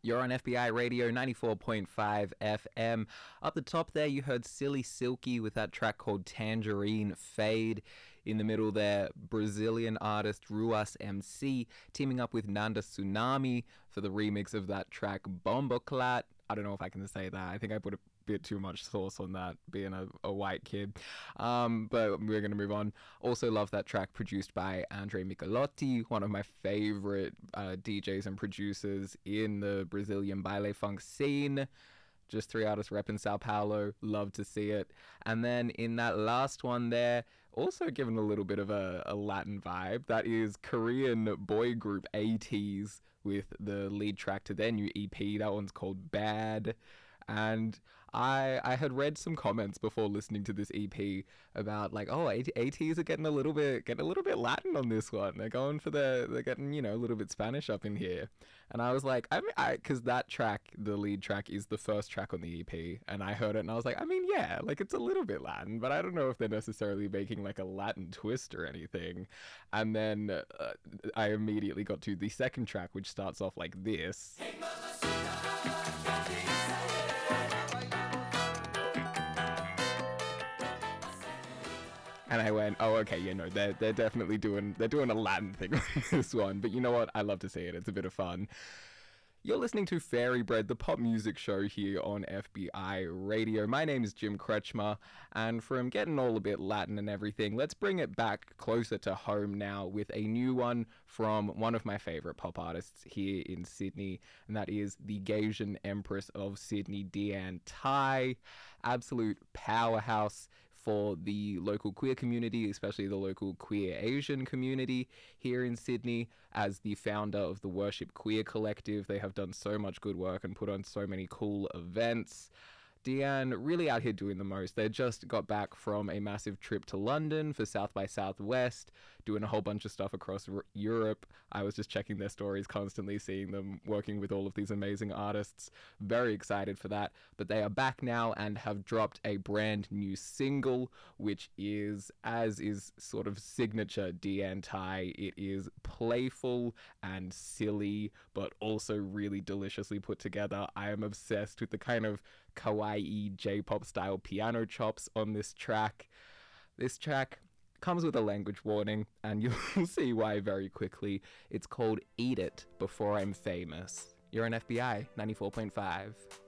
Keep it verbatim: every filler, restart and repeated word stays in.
You're on F B I Radio ninety-four point five F M. Up the top there, you heard Silly Silky with that track called Tangerine Fade. In the middle there, Brazilian artist Ruas M C teaming up with Nanda Tsunami for the remix of that track Bomboclat. I don't know if I can say that. I think I put a bit too much sauce on that, being a, a white kid. Um, but we're going to move on. Also love that track produced by Andre Michelotti, one of my favorite uh, D Js and producers in the Brazilian baile funk scene. Just three artists rep in Sao Paulo. Love to see it. And then in that last one there, also given a little bit of a, a Latin vibe, that is Korean boy group ATEEZ with the lead track to their new E P. That one's called Bad. And I I had read some comments before listening to this E P about like, oh, ATEEZ are getting a little bit getting a little bit Latin on this one. They're going for the they're getting you know a little bit Spanish up in here. And I was like, I mean, I because that track, the lead track, is the first track on the E P, and I heard it and I was like, I mean, yeah, like it's a little bit Latin, but I don't know if they're necessarily making like a Latin twist or anything. And then uh, I immediately got to the second track, which starts off like this. Hey, and I went, oh, okay, you know, they're, they're definitely doing, they're doing a Latin thing on this one. But you know what? I love to see it. It's a bit of fun. You're listening to Fairy Bread, the pop music show here on F B I Radio. My name is Jim Kretschmer, and from getting all a bit Latin and everything, let's bring it back closer to home now with a new one from one of my favourite pop artists here in Sydney, and that is the Gaysian Empress of Sydney, Deanne Tai. Absolute powerhouse for the local queer community, especially the local queer Asian community here in Sydney. As the founder of the Worship Queer Collective, they have done so much good work and put on so many cool events. Deanne really out here doing the most. They just got back from a massive trip to London for South by Southwest, doing a whole bunch of stuff across R- Europe. I was just checking their stories constantly, seeing them working with all of these amazing artists. Very excited for that. But they are back now and have dropped a brand new single, which is, as is sort of signature Deanne Tai, it is playful and silly, but also really deliciously put together. I am obsessed with the kind of kawaii J-pop style piano chops on this track. This track comes with a language warning, and you'll see why very quickly. It's called Eat It Before I'm Famous. You're on F B I ninety-four point five.